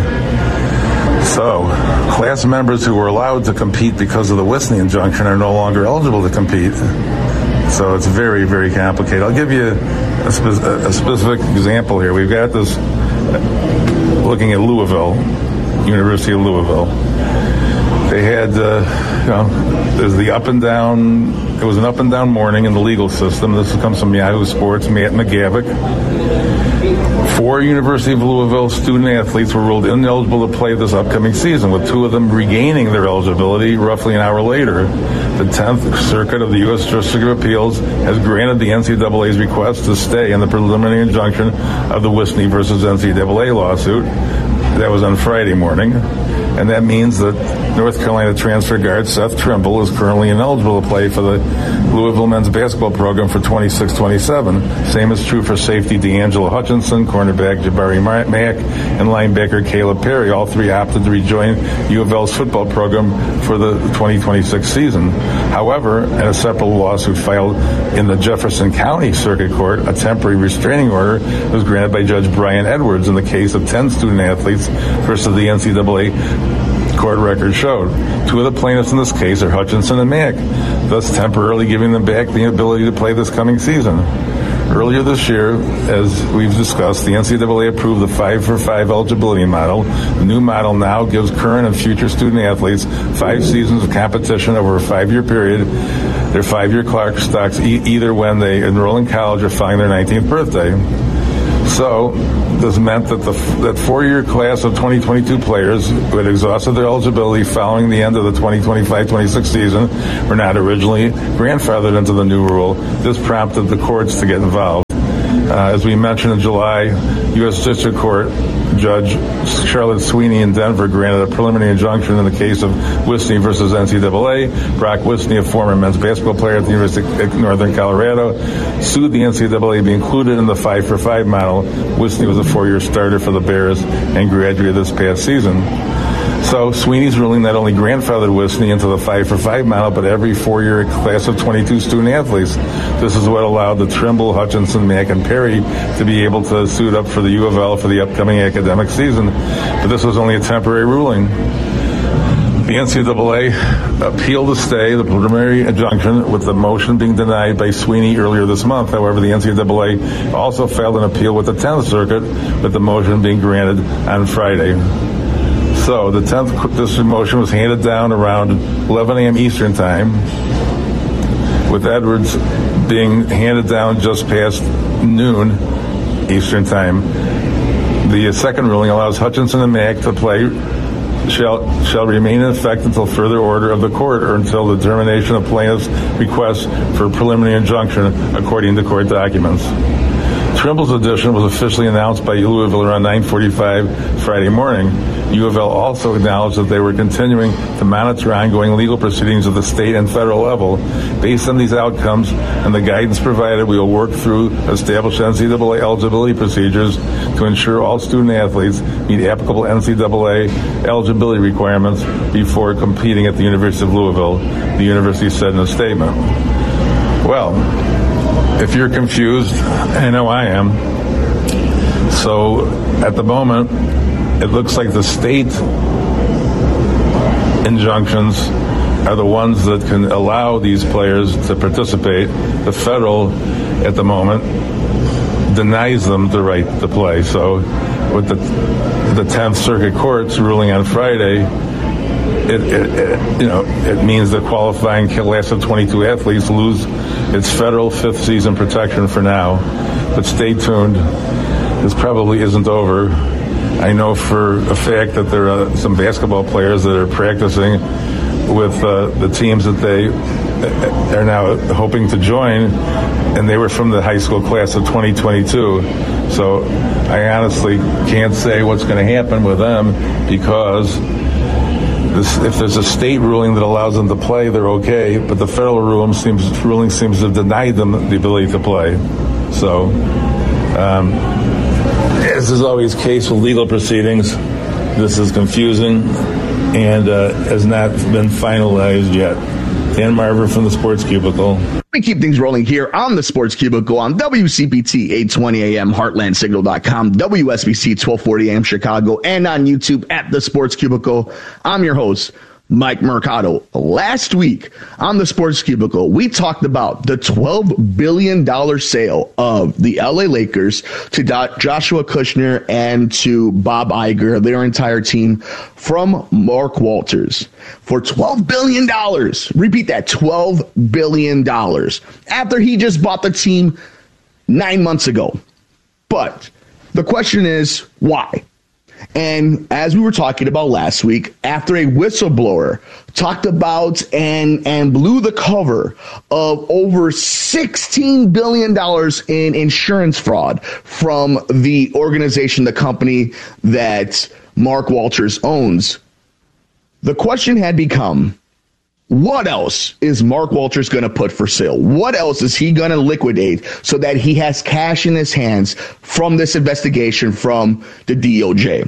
So, class members who were allowed to compete because of the Wisney injunction are no longer eligible to compete. So it's very, very complicated. I'll give you a specific example here. We've got this, looking at Louisville, University of Louisville. They had, there's the up and down, it was an up and down morning in the legal system. This comes from Yahoo Sports, Matt McGavick. 4 University of Louisville student athletes were ruled ineligible to play this upcoming season, with 2 of them regaining their eligibility roughly an hour later. The 10th Circuit of the U.S. District of Appeals has granted the NCAA's request to stay in the preliminary injunction of the Wisney versus NCAA lawsuit. That was on Friday morning. and that means that North Carolina transfer guard Seth Trimble is currently ineligible to play for the Louisville men's basketball program for 26-27. Same is true for safety D'Angelo Hutchinson, cornerback Jabari Mack, and linebacker Caleb Perry. All three opted to rejoin U of L's football program for the 2026 season. However, in a separate lawsuit filed in the Jefferson County Circuit Court, a temporary restraining order was granted by Judge Brian Edwards in the case of 10 student athletes versus the NCAA court record showed. Two of the plaintiffs in this case are Hutchinson and Mack, thus temporarily giving them back the ability to play this coming season. Earlier this year, as we've discussed, the NCAA approved the 5-for-5 eligibility model. The new model now gives current and future student athletes 5 seasons of competition over a 5-year period. Their 5-year clock starts either when they enroll in college or following their 19th birthday. So this meant that that 4-year class of 2022 players who had exhausted their eligibility following the end of the 2025-26 season were not originally grandfathered into the new rule. This prompted the courts to get involved. As we mentioned in July, U.S. District Court Judge Charlotte Sweeney in Denver granted a preliminary injunction in the case of Wisney versus NCAA. Brock Wisney, a former men's basketball player at the University of Northern Colorado, sued the NCAA to be included in the 5-for-5 model. Wisney was a 4-year starter for the Bears and graduated this past season. So Sweeney's ruling not only grandfathered Wisney into the 5-for-5 model, but every 4-year class of 22 student athletes. This is what allowed the Trimble, Hutchinson, Mack, and Perry to be able to suit up for the U of L for the upcoming academic season. But this was only a temporary ruling. The NCAA appealed to stay the preliminary injunction, with the motion being denied by Sweeney earlier this month. However, the NCAA also filed an appeal with the 10th Circuit, with the motion being granted on Friday. So the 10th district motion was handed down around 11 a.m. Eastern Time, with Edwards being handed down just past noon Eastern Time. The second ruling allows Hutchinson and Mack to play shall remain in effect until further order of the court or until the determination of plaintiff's request for a preliminary injunction, according to court documents. Trimble's addition was officially announced by Louisville around 9:45 Friday morning. U of L also acknowledged that they were continuing to monitor ongoing legal proceedings at the state and federal level. Based on these outcomes and the guidance provided, we will work through established NCAA eligibility procedures to ensure all student athletes meet applicable NCAA eligibility requirements before competing at the University of Louisville, the university said in a statement. Well, if you're confused, I know I am. So at the moment, it looks like the state injunctions are the ones that can allow these players to participate. The federal, at the moment, denies them the right to play. So with the 10th Circuit Court's ruling on Friday, it means that qualifying class of 22 athletes lose its federal 5th season protection for now. But stay tuned. This probably isn't over. I know for a fact that there are some basketball players that are practicing with the teams that they are now hoping to join, and they were from the high school class of 2022. So I honestly can't say what's going to happen with them, because if there's a state ruling that allows them to play, they're okay, but the federal ruling seems to have denied them the ability to play. So, as is always the case with legal proceedings, this is confusing and has not been finalized yet. Dan Marver from the Sports Cubicle. We keep things rolling here on the Sports Cubicle on WCPT 820 AM, HeartlandSignal.com, WSBC 1240 AM Chicago, and on YouTube at the Sports Cubicle. I'm your host, Mike Mercado. Last week on the Sports Cubicle, we talked about the $12 billion sale of the LA Lakers to Joshua Kushner and to Bob Iger, their entire team, from Mark Walters for $12 billion. Repeat that, $12 billion. After he just bought the team 9 months ago. But the question is, why? And as we were talking about last week, after a whistleblower talked about and blew the cover of over $16 billion in insurance fraud from the organization, the company that Mark Walters owns, the question had become, what else is Mark Walters going to put for sale? What else is he going to liquidate so that he has cash in his hands from this investigation from the DOJ?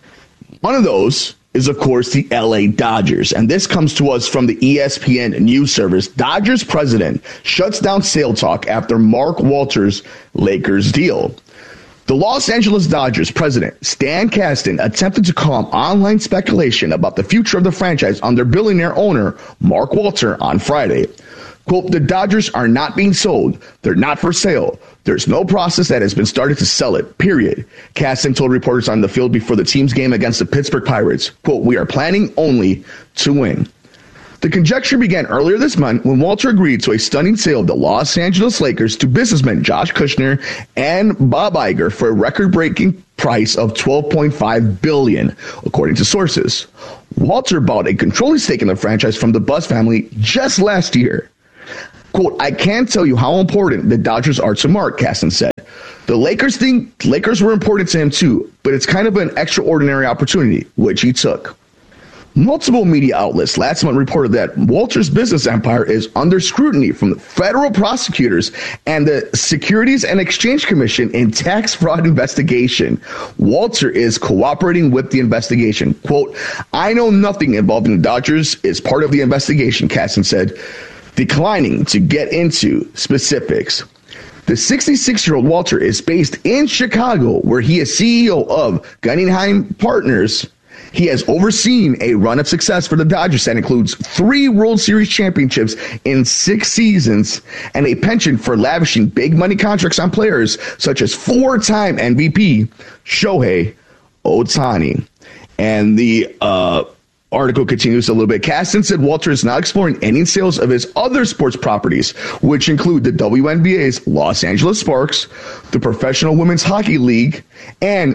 One of those is, of course, the LA Dodgers. And this comes to us from the ESPN news service. Dodgers president shuts down sale talk after Mark Walters Lakers deal. The Los Angeles Dodgers president, Stan Kasten, attempted to calm online speculation about the future of the franchise under billionaire owner Mark Walter on Friday. Quote, the Dodgers are not being sold. They're not for sale. There's no process that has been started to sell it, period. Kasten told reporters on the field before the team's game against the Pittsburgh Pirates, quote, we are planning only to win. The conjecture began earlier this month when Walter agreed to a stunning sale of the Los Angeles Lakers to businessmen Josh Kushner and Bob Iger for a record-breaking price of $12.5 billion, according to sources. Walter bought a controlling stake in the franchise from the Buss family just last year. Quote, I can't tell you how important the Dodgers are to Mark, Kasten said. The Lakers were important to him too, but it's kind of an extraordinary opportunity, which he took. Multiple media outlets last month reported that Walter's business empire is under scrutiny from federal prosecutors and the Securities and Exchange Commission in tax fraud investigation. Walter is cooperating with the investigation. Quote, I know nothing involving the Dodgers is part of the investigation, Kasten said, declining to get into specifics. The 66-year-old Walter is based in Chicago, where he is CEO of Guggenheim Partners. He has overseen a run of success for the Dodgers that includes 3 World Series championships in 6 seasons and a penchant for lavishing big money contracts on players such as 4-time MVP Shohei Ohtani. And the article continues a little bit. Kasten said Walter is not exploring any sales of his other sports properties, which include the WNBA's Los Angeles Sparks, the Professional Women's Hockey League, and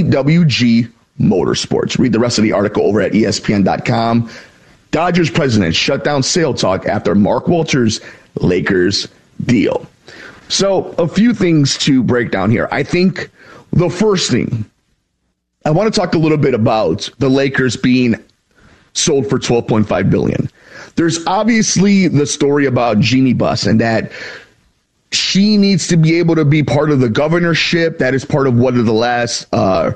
TWG Motorsports. Read the rest of the article over at ESPN.com. Dodgers president shut down sale talk after Mark Walters Lakers deal. So a few things to break down here. I think the first thing, I want to talk a little bit about the Lakers being sold for $12.5 billion. There's obviously the story about Jeannie Buss and that she needs to be able to be part of the governorship. That is part of one of the last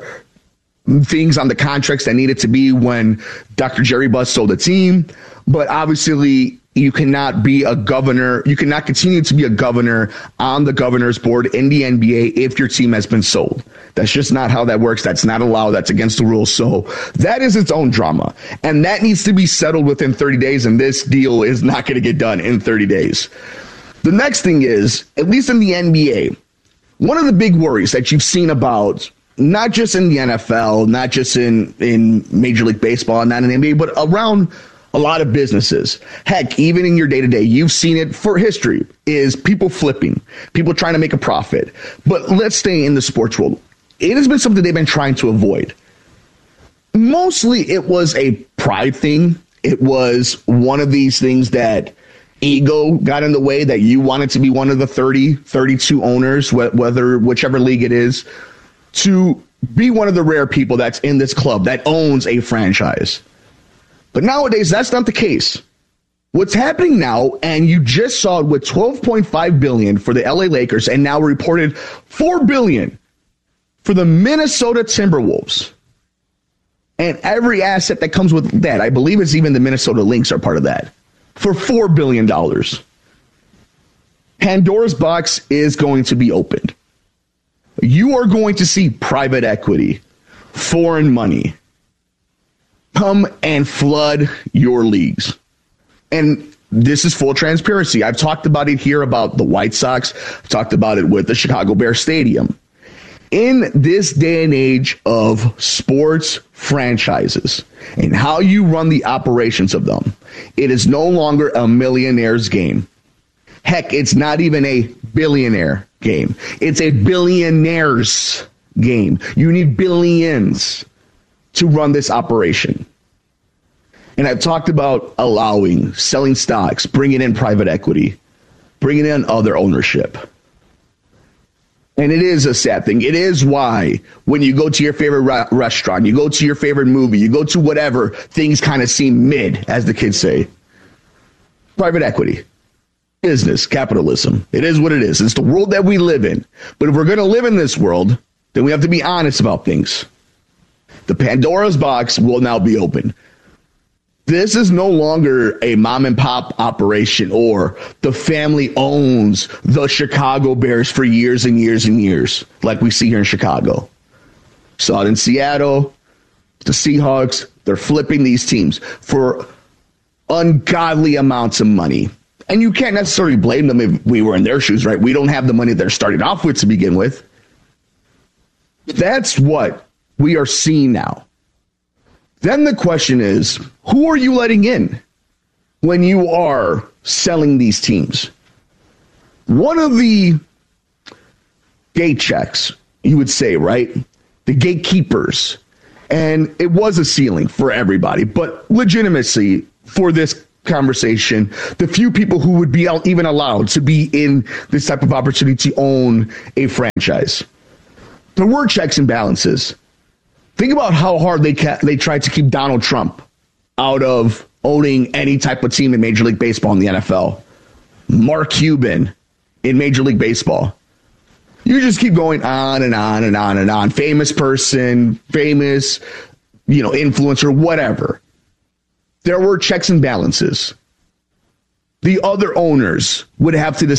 things on the contracts that needed to be when Dr. Jerry Buss sold the team. But obviously, you cannot be a governor. You cannot continue to be a governor on the governor's board in the NBA if your team has been sold. That's just not how that works. That's not allowed. That's against the rules. So that is its own drama. And that needs to be settled within 30 days. And this deal is not going to get done in 30 days. The next thing is, at least in the NBA, one of the big worries that you've seen about not just in the NFL, not just in Major League Baseball, not in the NBA, but around a lot of businesses. Heck, even in your day-to-day, you've seen it for history, is people flipping, people trying to make a profit. But let's stay in the sports world. It has been something they've been trying to avoid. Mostly it was a pride thing. It was one of these things that ego got in the way, that you wanted to be one of the 30, 32 owners, whichever league it is, to be one of the rare people that's in this club that owns a franchise. But nowadays, that's not the case. What's happening now, and you just saw it with $12.5 billion for the LA Lakers, and now reported $4 billion for the Minnesota Timberwolves. And every asset that comes with that, I believe it's even the Minnesota Lynx are part of that, for $4 billion. Pandora's box is going to be opened. You are going to see private equity, foreign money, come and flood your leagues. And this is full transparency. I've talked about it here about the White Sox. I've talked about it with the Chicago Bears Stadium. In this day and age of sports franchises and how you run the operations of them, it is no longer a millionaire's game. Heck, it's not even a billionaire game. It's a billionaire's game. You need billions to run this operation. And I've talked about selling stocks, bringing in private equity, bringing in other ownership. And it is a sad thing. It is why when you go to your favorite restaurant, you go to your favorite movie, you go to whatever, things kind of seem mid, as the kids say. Private equity, business, capitalism. It is what it is. It's the world that we live in. But if we're going to live in this world, then we have to be honest about things. The Pandora's box will now be open. This is no longer a mom and pop operation or the family owns the Chicago Bears for years and years and years, like we see here in Chicago. Saw it in Seattle, the Seahawks. They're flipping these teams for ungodly amounts of money. And you can't necessarily blame them if we were in their shoes, right? We don't have the money they're starting off with to begin with. That's what we are seeing now. Then the question is, who are you letting in when you are selling these teams? One of the gate checks, you would say, right? The gatekeepers. And it was a ceiling for everybody, but legitimacy for this conversation, the few people who would be even allowed to be in this type of opportunity to own a franchise. There were checks and balances. Think about how hard they tried to keep Donald Trump out of owning any type of team in Major League Baseball in the NFL. Mark Cuban in Major League Baseball. You just keep going on and on and on and on. Famous person, famous, influencer, whatever. There were checks and balances. The other owners would have to